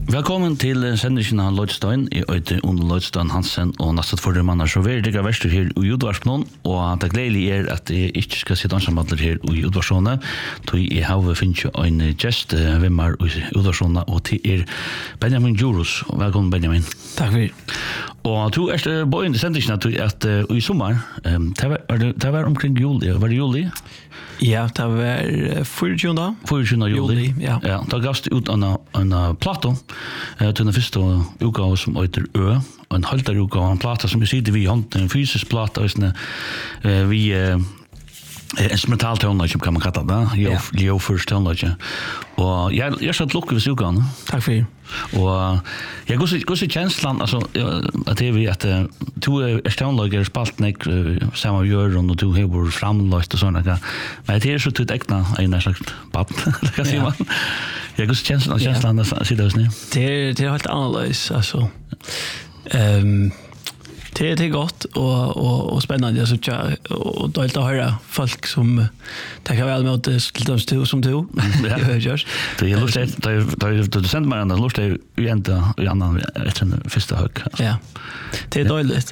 Velkommen til sendingen av Lloydstein. Jeg heter Under Lloydstein Hansen, og nesten for mann så vil jeg verste her i Udvarsplanen, og det gledelige at jeg ikke skal sitte ansammadler her i Udvarsplanen, så jeg har finnet en gjest, Vimmer i Udvarsplanen, og til Benjamin Djurus. Velkommen, Benjamin. Takk for det. Og du bøyen til sendingen at i sommer, det var omkring juli, var det juli? Ja, det var 24. juli. Ja. Da gavst ut en plato til den første utgave som heter Ø, og en halvdare utgave, en plata som vi sitter vi i hånden, en fysisk plata, vi instrumental tonlage, kan man kalla det, Leo først tonlage. Og jeg satt lukke ved utgaven. Takk for det. Og jeg går så kjenslan, altså, at det er at to tonlager spalt nek samme gjøren, og to hever framlagt og sånn, men det er så tutt ekna en slags papp, kan si man. Jeg går så kjenslan, sitter hos ni. Det er helt annerledes, altså. Det är gott och spännande så och då helt att höra folk som tackar väl mot det som du. Ja, just. Det är lustigt. Det sänder mig ändå lustigt igen i annan efter första hög. Ja. Det är dåligt.